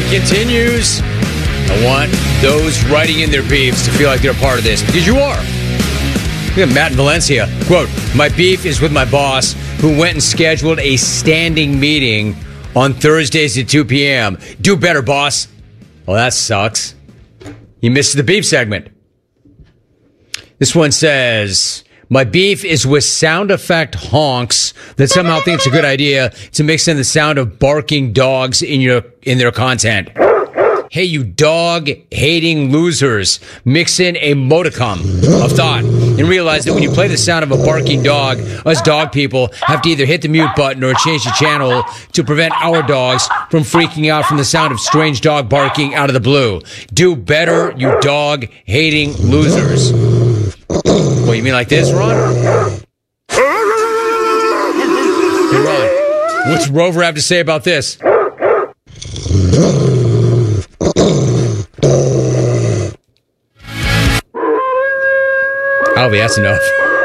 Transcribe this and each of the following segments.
continues. I want those writing in their beefs to feel like they're a part of this, because you are. Look at Matt in Valencia. Quote, my beef is with my boss who went and scheduled a standing meeting on Thursdays at 2 p.m. Do better, boss. Well, that sucks. You missed the beef segment. This one says, my beef is with sound effect honks that somehow think it's a good idea to mix in the sound of barking dogs in their content. Hey, you dog-hating losers, mix in a modicum of thought and realize that when you play the sound of a barking dog, us dog people have to either hit the mute button or change the channel to prevent our dogs from freaking out from the sound of strange dog barking out of the blue. Do better, you dog-hating losers. What, you mean like this, Ron? Hey, Ron, what's Rover have to say about this? Alvy, that's enough.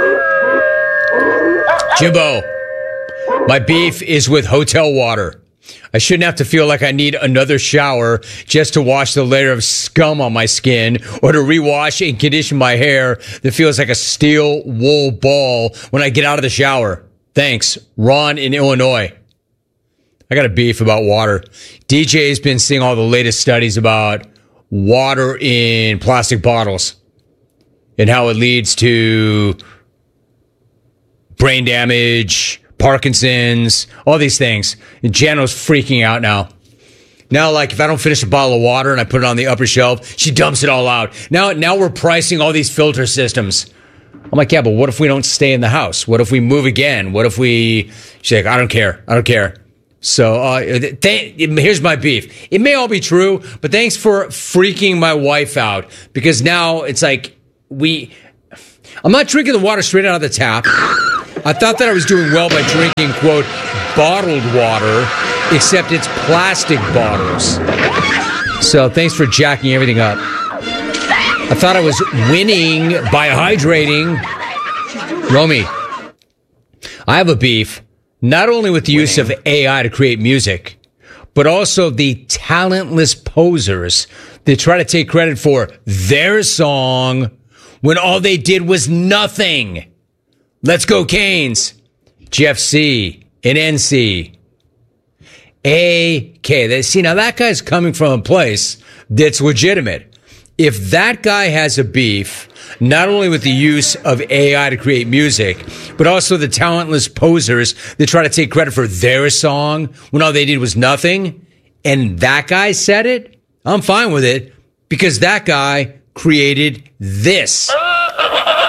Jimbo, my beef is with hotel water. I shouldn't have to feel like I need another shower just to wash the layer of scum on my skin or to rewash and condition my hair that feels like a steel wool ball when I get out of the shower. Thanks, Ron in Illinois. I got a beef about water. DJ's been seeing all the latest studies about water in plastic bottles and how it leads to brain damage, Parkinson's, all these things. And Jano's freaking out now. Now, like, if I don't finish a bottle of water and I put it on the upper shelf, she dumps it all out. Now we're pricing all these filter systems. I'm like, yeah, but what if we don't stay in the house? What if we move again? What if we... She's like, I don't care. So here's my beef. It may all be true, but thanks for freaking my wife out. Because now it's like, I'm not drinking the water straight out of the tap. I thought that I was doing well by drinking, quote, bottled water, except it's plastic bottles. So thanks for jacking everything up. I thought I was winning by hydrating. Romy, I have a beef, not only with the use of AI to create music, but also the talentless posers that try to take credit for their song when all they did was nothing. Let's go Canes. Jeff C. and NC. AK. See, now that guy's coming from a place that's legitimate. If that guy has a beef, not only with the use of AI to create music, but also the talentless posers that try to take credit for their song when all they did was nothing, and that guy said it, I'm fine with it, because that guy created this.